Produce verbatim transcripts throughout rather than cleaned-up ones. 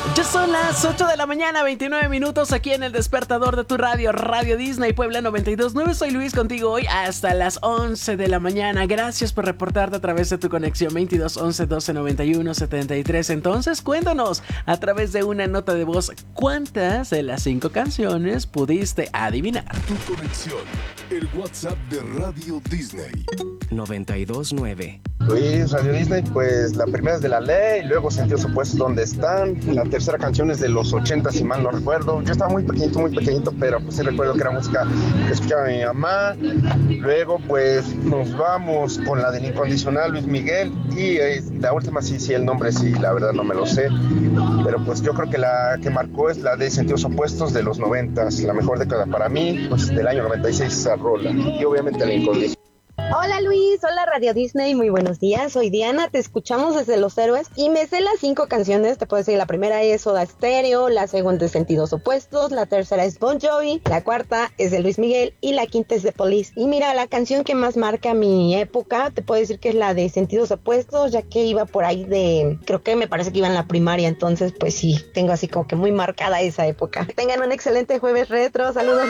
Ya son las ocho de la mañana, veintinueve minutos aquí en el despertador de tu radio, Radio Disney Puebla noventa y dos punto nueve. Soy Luis contigo hoy hasta las once de la mañana. Gracias por reportarte a través de tu conexión veintidós once doce noventa y uno setenta y tres. Entonces cuéntanos a través de una nota de voz cuántas de las cinco canciones pudiste adivinar. Tu conexión, el WhatsApp de Radio Disney. noventa y dos punto nueve. Luis, Radio Disney, pues la primera es de La Ley, luego Sentidos Opuestos, ¿dónde están? La tercera canción es de los ochenta, si mal no recuerdo. Yo estaba muy pequeñito, muy pequeñito, pero pues sí recuerdo que era música que escuchaba mi mamá. Luego pues nos vamos con la del Incondicional, Luis Miguel, y eh, la última sí, sí, el nombre sí, la verdad no me lo sé, pero pues yo creo que la que marcó es la de Sentidos Opuestos de los noventas, la mejor década para mí, pues del año noventa y seis esa rola, y obviamente la Incondicional. Hola Luis, hola Radio Disney, muy buenos días, soy Diana, te escuchamos desde Los Héroes y me sé las cinco canciones, te puedo decir, la primera es Soda Stereo, la segunda es Sentidos Opuestos, la tercera es Bon Jovi, la cuarta es de Luis Miguel y la quinta es de Police. Y mira, la canción que más marca mi época, te puedo decir que es la de Sentidos Opuestos, ya que iba por ahí de, creo que me parece que iba en la primaria, entonces pues sí, tengo así como que muy marcada esa época. Tengan un excelente jueves retro, saludos.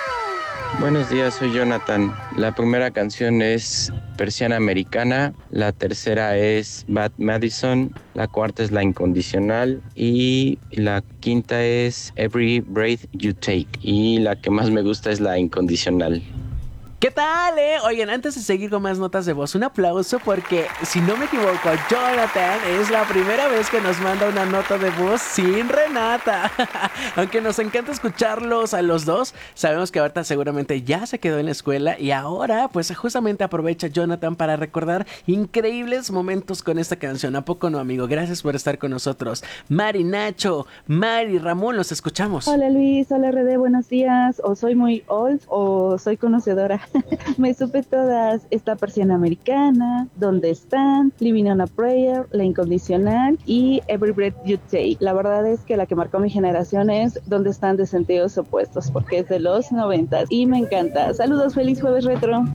Buenos días, soy Jonathan. La primera canción es Persiana Americana, la tercera es Bad Madison, la cuarta es La Incondicional y la quinta es Every Breath You Take y la que más me gusta es La Incondicional. ¿Qué tal, eh? Oigan, antes de seguir con más notas de voz, un aplauso porque, si no me equivoco, Jonathan es la primera vez que nos manda una nota de voz sin Renata. Aunque nos encanta escucharlos a los dos, sabemos que ahorita seguramente ya se quedó en la escuela y ahora, pues justamente aprovecha Jonathan para recordar increíbles momentos con esta canción. ¿A poco no, amigo? Gracias por estar con nosotros. Mari, Nacho, Mari, Ramón, los escuchamos. Hola Luis, hola R D, buenos días. O soy muy old o soy conocedora. Me supe todas, esta Persiana Americana, ¿Dónde están? Living on a Prayer, La Incondicional y Every Breath You Take. La verdad es que la que marcó mi generación es ¿Dónde están? De Sentidos Opuestos, porque es de los noventas y me encanta. Saludos, feliz jueves retro.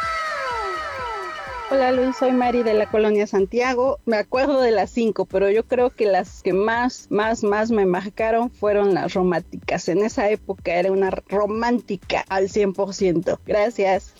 Hola Luis, soy Mari de la Colonia Santiago. Me acuerdo de las cinco, pero yo creo que las que más, más, más me marcaron fueron las románticas. En esa época era una romántica al cien por ciento. Gracias.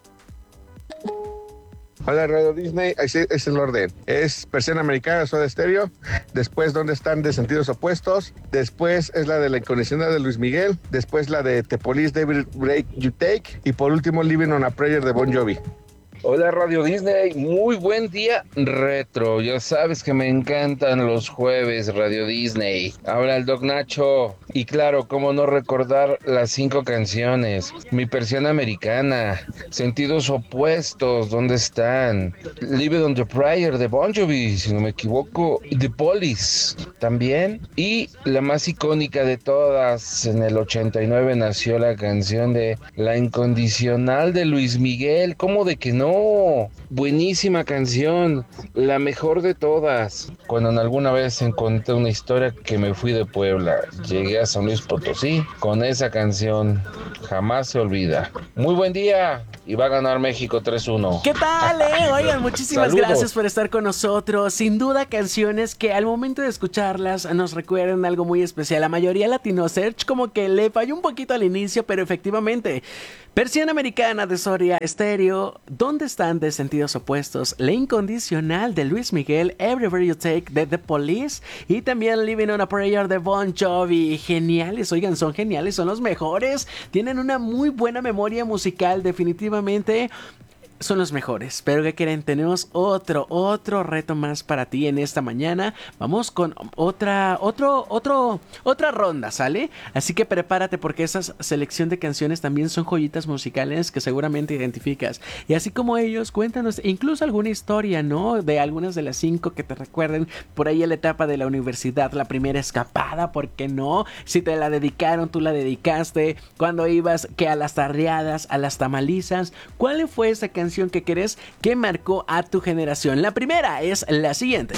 Hola Radio Disney, ese es el orden. Es Persiana Americana, Soda Stereo. Después ¿Dónde están? De Sentidos Opuestos. Después es la de La Incondicional de Luis Miguel. Después la de The Police, Every Break You Take. Y por último Living on a Prayer de Bon Jovi. Hola Radio Disney, muy buen día retro, ya sabes que me encantan los jueves Radio Disney. Habla el Doc Nacho y claro, cómo no recordar las cinco canciones. Mi Persiana Americana, Sentidos Opuestos, ¿dónde están? Live on the Prayer de Bon Jovi, si no me equivoco, The Police también. Y la más icónica de todas, en el ochenta y nueve nació la canción de La Incondicional de Luis Miguel, ¿cómo de que no? Buenísima canción, la mejor de todas. Cuando en alguna vez encontré una historia que me fui de Puebla, llegué a San Luis Potosí con esa canción, jamás se olvida. Muy buen día y va a ganar México tres uno. ¿Qué tal, eh? Oigan, muchísimas Saludos. Gracias por estar con nosotros. Sin duda canciones que al momento de escucharlas nos recuerdan algo muy especial. La mayoría Latino Search como que le falló un poquito al inicio, pero efectivamente Persiana Americana de Soda Stereo, ¿Dónde están? De Sentidos Opuestos, La Incondicional de Luis Miguel, Everywhere You Take de The Police y también Living on a Prayer de Bon Jovi. Geniales, oigan, son geniales, son los mejores, tienen una muy buena memoria musical, definitivamente. Son los mejores, pero ¿qué quieren? Tenemos otro, otro reto más para ti en esta mañana. Vamos con otra, otro, otro, otra ronda, ¿sale? Así que prepárate porque esa selección de canciones también son joyitas musicales que seguramente identificas. Y así como ellos, cuéntanos incluso alguna historia, ¿no? De algunas de las cinco que te recuerden por ahí en la etapa de la universidad, la primera escapada, ¿por qué no? Si te la dedicaron, tú la dedicaste, cuando ibas que a las tardeadas, a las tamalizas. ¿Cuál fue esa canción que querés que marcó a tu generación? La primera es la siguiente.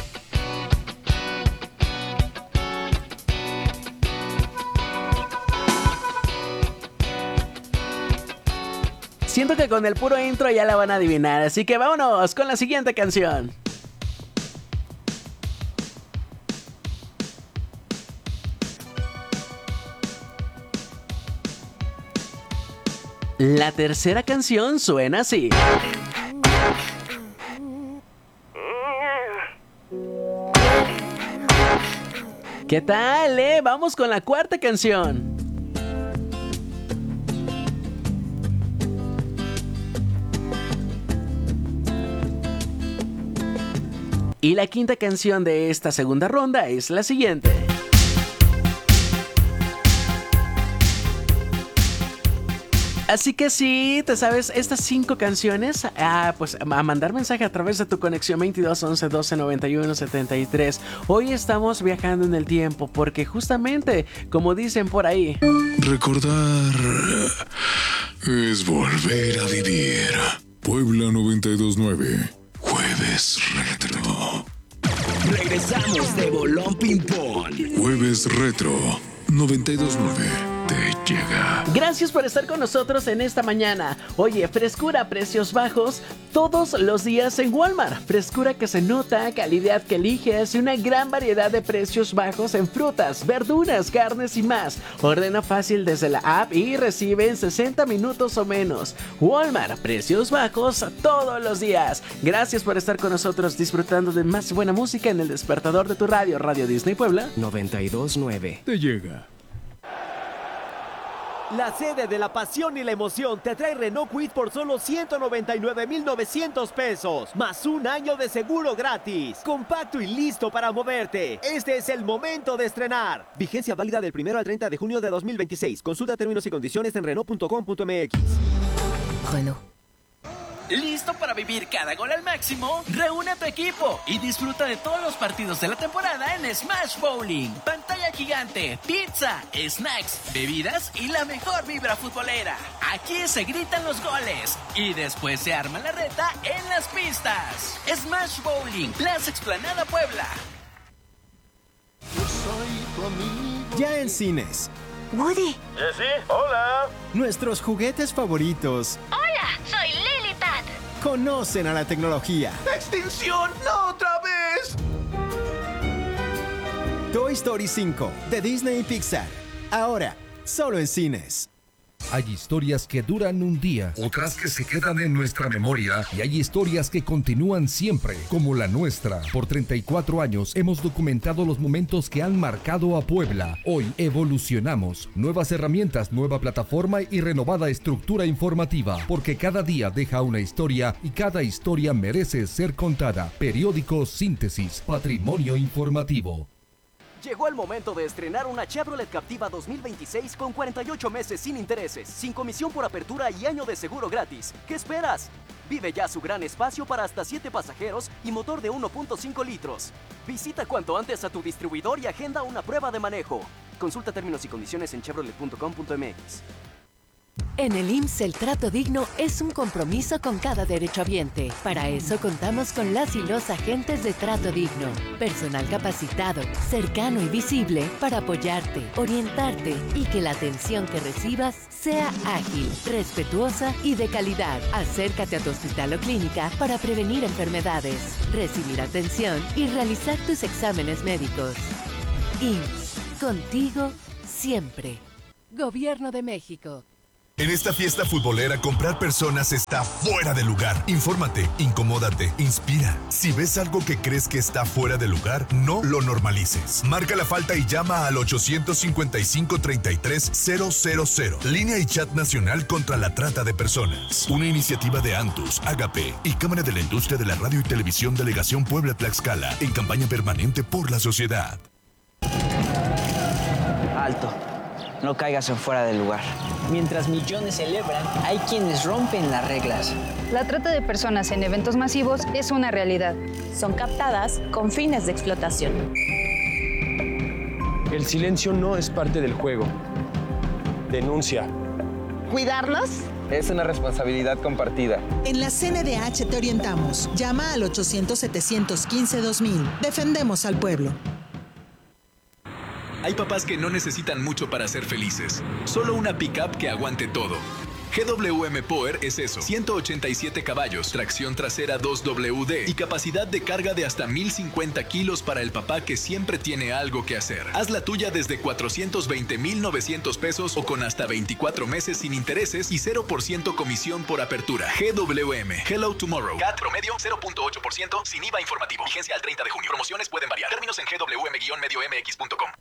Siento que con el puro intro ya la van a adivinar, así que vámonos con la siguiente canción. La tercera canción suena así. ¿Qué tal, eh? Vamos con la cuarta canción. Y la quinta canción de esta segunda ronda es la siguiente. Así que si te sabes estas cinco canciones, ah, pues a mandar mensaje a través de tu conexión veintidós once doce noventa y uno setenta y tres. Hoy estamos viajando en el tiempo porque justamente, como dicen por ahí, recordar es volver a vivir. Puebla noventa y dos nueve, Jueves Retro. Regresamos de Bolón Ping Pong. Jueves Retro noventa y dos nueve. Te llega. Gracias por estar con nosotros en esta mañana. Oye, frescura a precios bajos todos los días en Walmart. Frescura que se nota, calidad que eliges y una gran variedad de precios bajos en frutas, verduras, carnes y más. Ordena fácil desde la app y recibe en sesenta minutos o menos. Walmart, precios bajos todos los días. Gracias por estar con nosotros disfrutando de más buena música en el despertador de tu radio, Radio Disney Puebla noventa y dos nueve. Te llega. La sede de la pasión y la emoción te trae Renault Kwid por solo ciento noventa y nueve mil novecientos pesos, más un año de seguro gratis. Compacto y listo para moverte. Este es el momento de estrenar. Vigencia válida del primero al treinta de junio de dos mil veintiséis. Consulta términos y condiciones en Renault punto com punto m x. Renault. ¿Listo para vivir cada gol al máximo? Reúne a tu equipo y disfruta de todos los partidos de la temporada en Smash Bowling. Pantalla gigante, pizza, snacks, bebidas y la mejor vibra futbolera. Aquí se gritan los goles y después se arma la reta en las pistas. Smash Bowling, Plaza Explanada Puebla. Ya en cines. Woody. Jessie, hola. Nuestros juguetes favoritos. Hola, soy Lily Pat. Conocen a la tecnología. ¡Extinción! ¡No otra vez! Toy Story cinco, de Disney y Pixar. Ahora, solo en cines. Hay historias que duran un día, otras que se quedan en nuestra memoria, y hay historias que continúan siempre, como la nuestra. Por treinta y cuatro años hemos documentado los momentos que han marcado a Puebla. Hoy evolucionamos. Nuevas herramientas, nueva plataforma y renovada estructura informativa, porque cada día deja una historia y cada historia merece ser contada. Periódico Síntesis, Patrimonio Informativo. Llegó el momento de estrenar una Chevrolet Captiva dos mil veintiséis con cuarenta y ocho meses sin intereses, sin comisión por apertura y año de seguro gratis. ¿Qué esperas? Vive ya su gran espacio para hasta siete pasajeros y motor de uno punto cinco litros. Visita cuanto antes a tu distribuidor y agenda una prueba de manejo. Consulta términos y condiciones en chevrolet punto com punto m x. En el I M S S el trato digno es un compromiso con cada derechohabiente. Para eso contamos con las y los agentes de Trato Digno. Personal capacitado, cercano y visible para apoyarte, orientarte y que la atención que recibas sea ágil, respetuosa y de calidad. Acércate a tu hospital o clínica para prevenir enfermedades, recibir atención y realizar tus exámenes médicos. I M S S, contigo siempre. Gobierno de México. En esta fiesta futbolera, comprar personas está fuera de lugar. Infórmate, incomódate, inspira. Si ves algo que crees que está fuera de lugar, no lo normalices. Marca la falta y llama al ochocientos cincuenta y cinco, treinta y tres, cero cero cero. Línea y chat nacional contra la trata de personas. Una iniciativa de Antus, Agape y Cámara de la Industria de la Radio y Televisión Delegación Puebla-Tlaxcala en campaña permanente por la sociedad. Alto. No caigas en fuera del lugar. Mientras millones celebran, hay quienes rompen las reglas. La trata de personas en eventos masivos es una realidad. Son captadas con fines de explotación. El silencio no es parte del juego. Denuncia. ¿Cuidarnos? Es una responsabilidad compartida. En la C N D H te orientamos. Llama al ochocientos, setecientos quince, dos mil. Defendemos al pueblo. Hay papás que no necesitan mucho para ser felices, solo una pickup que aguante todo. G W M Power es eso, ciento ochenta y siete caballos, tracción trasera dos W D y capacidad de carga de hasta mil cincuenta kilos para el papá que siempre tiene algo que hacer. Haz la tuya desde cuatrocientos veinte mil novecientos pesos o con hasta veinticuatro meses sin intereses y cero por ciento comisión por apertura. G W M, Hello Tomorrow. C A T promedio cero punto ocho por ciento sin I V A informativo. Vigencia al treinta de junio. Promociones pueden variar. Términos en g w m guion medio m x punto com.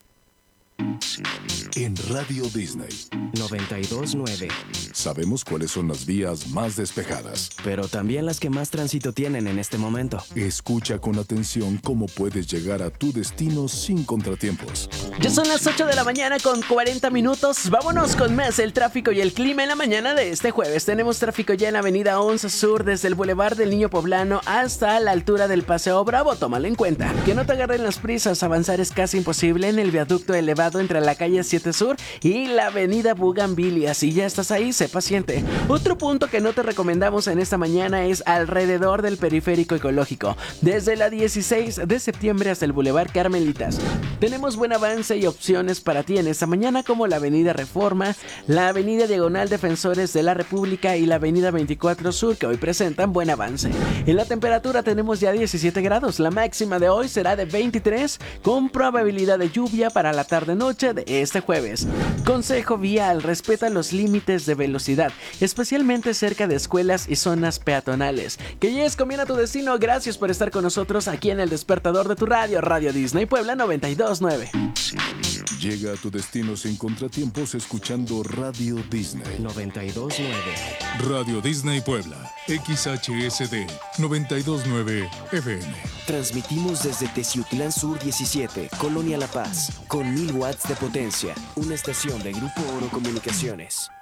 En Radio Disney noventa y dos nueve. Sabemos cuáles son las vías más despejadas, pero también las que más tránsito tienen en este momento. Escucha con atención cómo puedes llegar a tu destino sin contratiempos. Ya son las ocho de la mañana con cuarenta minutos. Vámonos con más el tráfico y el clima en la mañana de este jueves. Tenemos tráfico ya en la avenida once Sur, desde el Boulevard del Niño Poblano hasta la altura del Paseo Bravo. Tómalo en cuenta. Que no te agarren las prisas, avanzar es casi imposible en el viaducto elevado entre la calle siete Sur y la avenida Bugambilia. Si ya estás ahí, sé paciente. Otro punto que no te recomendamos en esta mañana es alrededor del periférico ecológico, desde la dieciséis de septiembre hasta el Boulevard Carmelitas. Tenemos buen avance y opciones para ti en esta mañana, como la avenida Reforma, la avenida Diagonal Defensores de la República y la avenida veinticuatro Sur, que hoy presentan buen avance. En la temperatura tenemos ya diecisiete grados, la máxima de hoy será de veintitrés, con probabilidad de lluvia para la tarde-noche de este jueves. Consejo vial: respeta los límites de velocidad, especialmente cerca de escuelas y zonas peatonales. Que llegues con bien a tu destino. Gracias por estar con nosotros aquí en el despertador de tu radio, Radio Disney Puebla noventa y dos nueve. Llega a tu destino sin contratiempos escuchando Radio Disney noventa y dos nueve. Radio Disney Puebla, X H S D noventa y dos nueve F M. Transmitimos desde Teciutlán Sur diecisiete, Colonia La Paz, con mil watts de potencia. Una estación de Grupo Oro Comunicaciones.